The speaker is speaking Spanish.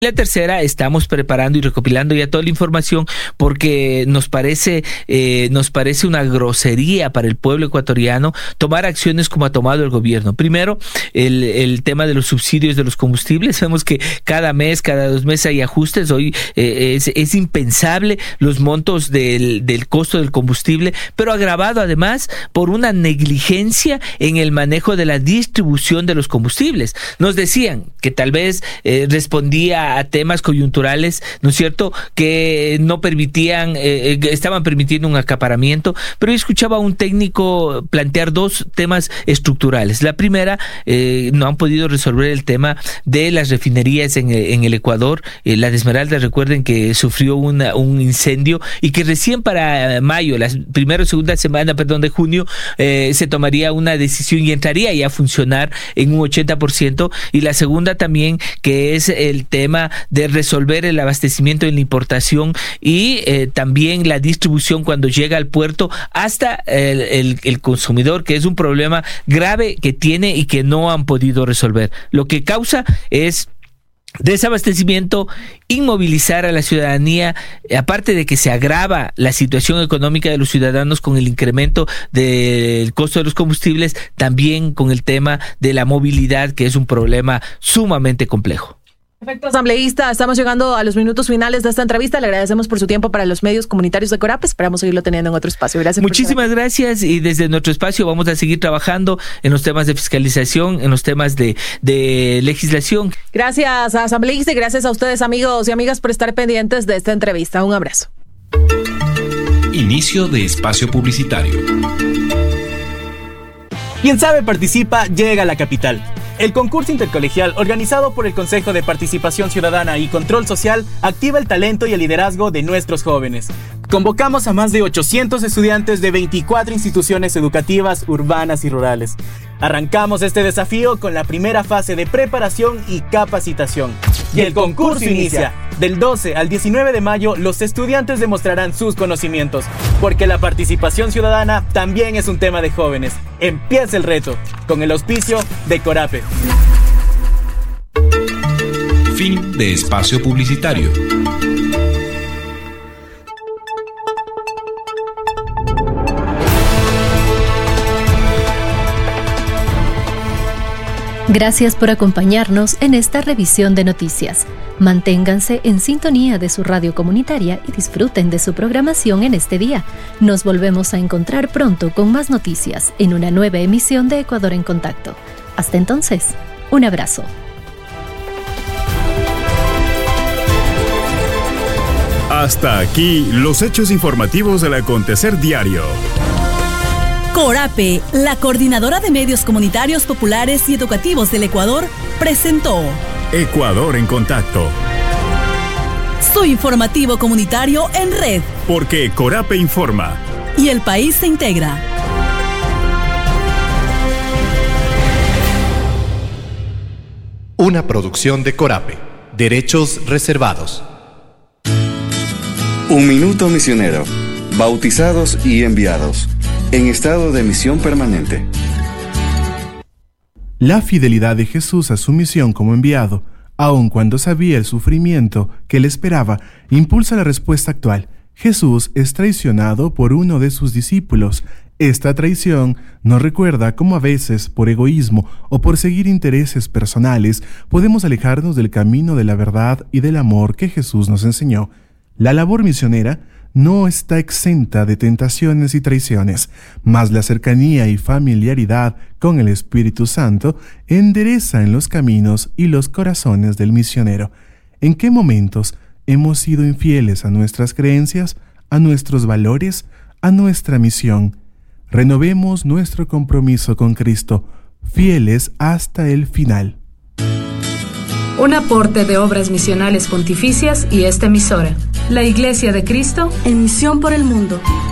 La tercera, estamos preparando y recopilando ya toda la información porque nos parece una grosería para el pueblo ecuatoriano tomar acciones como ha tomado el gobierno. Primero, el tema de los subsidios de los combustibles. Vemos que cada mes, cada 2 meses hay ajustes. Hoy es impensable los montos del costo del combustible, pero agravado además por una negligencia en el manejo de la distribución de los combustibles. Nos decían que tal vez respondía a temas coyunturales, ¿no es cierto?, que no permitían, estaban permitiendo un acaparamiento, pero yo escuchaba a un técnico plantear 2 temas estructurales. La primera, no han podido resolver el tema de las refinerías en el Ecuador. La de Esmeralda, recuerden que sufrió un incendio y que recién para mayo, la primera o segunda semana, de junio, se tomaría una decisión y entraría ya a funcionar en un 80%. Y la segunda también, que es el tema de resolver el abastecimiento en la importación y también la distribución cuando llega al puerto hasta el consumidor, que es un problema grave que tiene y que no han podido resolver. Lo que causa es desabastecimiento, inmovilizar a la ciudadanía, aparte de que se agrava la situación económica de los ciudadanos con el incremento del costo de los combustibles, también con el tema de la movilidad, que es un problema sumamente complejo. Perfecto, asambleísta. Estamos llegando a los minutos finales de esta entrevista. Le agradecemos por su tiempo para los medios comunitarios de Corap. Esperamos seguirlo teniendo en otro espacio. Gracias. Muchísimas gracias, y desde nuestro espacio vamos a seguir trabajando en los temas de fiscalización, en los temas de legislación. Gracias, asambleísta, y gracias a ustedes, amigos y amigas, por estar pendientes de esta entrevista. Un abrazo. Inicio de espacio publicitario. Quien sabe participa, llega a la capital. El concurso intercolegial organizado por el Consejo de Participación Ciudadana y Control Social activa el talento y el liderazgo de nuestros jóvenes. Convocamos a más de 800 estudiantes de 24 instituciones educativas urbanas y rurales. Arrancamos este desafío con la primera fase de preparación y capacitación. Y el concurso inicia. Del 12 al 19 de mayo, los estudiantes demostrarán sus conocimientos, porque la participación ciudadana también es un tema de jóvenes. Empieza el reto, con el auspicio de Corape. Fin de espacio publicitario. Gracias por acompañarnos en esta revisión de noticias. Manténganse en sintonía de su radio comunitaria y disfruten de su programación en este día. Nos volvemos a encontrar pronto con más noticias en una nueva emisión de Ecuador en Contacto. Hasta entonces, un abrazo. Hasta aquí los hechos informativos del acontecer diario. Corape, la coordinadora de medios comunitarios populares y educativos del Ecuador, presentó Ecuador en Contacto. Su informativo comunitario en red. Porque Corape informa. Y el país se integra. Una producción de Corape. Derechos reservados. Un minuto misionero. Bautizados y enviados. En estado de misión permanente. La fidelidad de Jesús a su misión como enviado, aun cuando sabía el sufrimiento que le esperaba, impulsa la respuesta actual. Jesús es traicionado por uno de sus discípulos. Esta traición nos recuerda cómo a veces, por egoísmo o por seguir intereses personales, podemos alejarnos del camino de la verdad y del amor que Jesús nos enseñó. La labor misionera no está exenta de tentaciones y traiciones, mas la cercanía y familiaridad con el Espíritu Santo endereza en los caminos y los corazones del misionero. ¿En qué momentos hemos sido infieles a nuestras creencias, a nuestros valores, a nuestra misión? Renovemos nuestro compromiso con Cristo, fieles hasta el final. Un aporte de Obras Misionales Pontificias y esta emisora, la Iglesia de Cristo, en misión por el mundo.